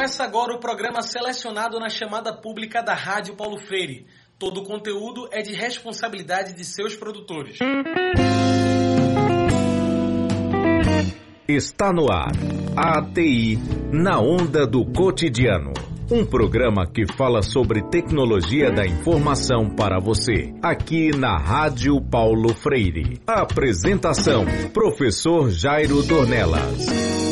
Começa agora o programa selecionado na chamada pública da Rádio Paulo Freire. Todo o conteúdo é de responsabilidade de seus produtores. Está no ar, ATI, na Onda do Cotidiano. Um programa que fala sobre tecnologia da informação para você, aqui na Rádio Paulo Freire. Apresentação, professor Jairo Dornelas.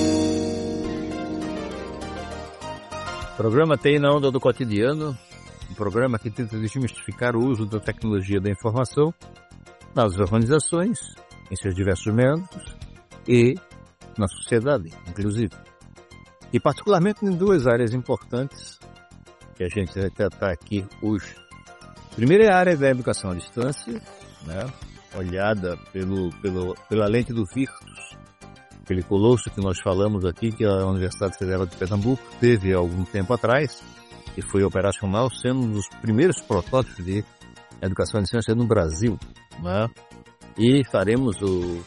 Programa TI na Onda do Cotidiano, um programa que tenta desmistificar o uso da tecnologia da informação nas organizações, em seus diversos membros e na sociedade, inclusive. E particularmente em duas áreas importantes que a gente vai tratar aqui hoje. A primeira é a área da educação à distância, né? Olhada pela lente do Virtus, aquele colosso que nós falamos aqui, que a Universidade Federal de Pernambuco teve há algum tempo atrás, e foi operacional, sendo um dos primeiros protótipos de educação à distância no Brasil, né? E faremos o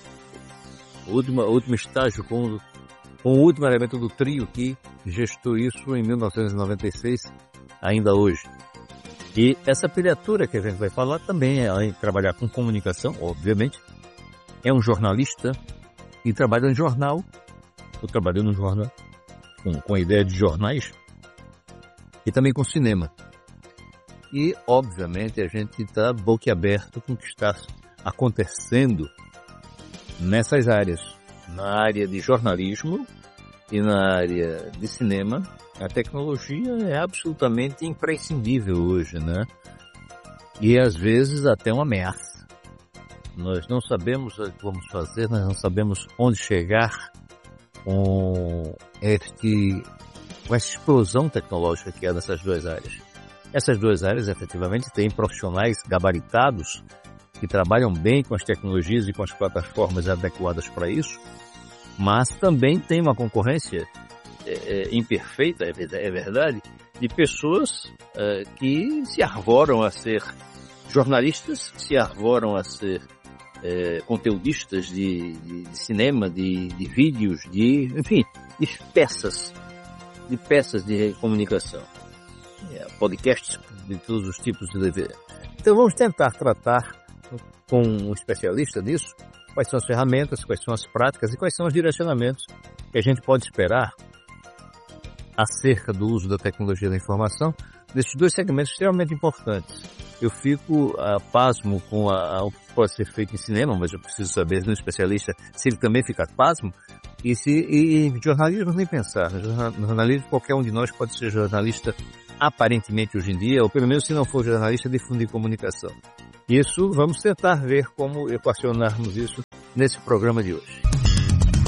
último estágio com o último elemento do trio que gestou isso em 1996, ainda hoje. E essa criatura que a gente vai falar também é trabalhar com comunicação, obviamente. É um jornalista e trabalha em jornal. Eu trabalhei no jornal com a ideia de jornais e também com cinema. E, obviamente, a gente está boquiaberto com o que está acontecendo nessas áreas. Na área de jornalismo e na área de cinema, a tecnologia é absolutamente imprescindível hoje, né? E às vezes até uma ameaça. Nós não sabemos o que vamos fazer, nós não sabemos onde chegar com essa explosão tecnológica que há nessas duas áreas. Essas duas áreas, efetivamente, têm profissionais gabaritados que trabalham bem com as tecnologias e com as plataformas adequadas para isso, mas também tem uma concorrência imperfeita, é verdade, de pessoas que se arvoram a ser jornalistas, se arvoram a ser conteudistas de cinema, de vídeos, de peças de comunicação, podcasts de todos os tipos de DVD. Então vamos tentar tratar com um especialista nisso, quais são as ferramentas, quais são as práticas e quais são os direcionamentos que a gente pode esperar acerca do uso da tecnologia da informação nesses dois segmentos extremamente importantes. Eu fico pasmo com o que pode ser feito em cinema, mas eu preciso saber de um especialista se ele também fica pasmo, e em jornalismo nem pensar. No jornalismo qualquer um de nós pode ser jornalista aparentemente hoje em dia, ou pelo menos se não for jornalista, difundir comunicação. Isso, vamos tentar ver como equacionarmos isso nesse programa de hoje.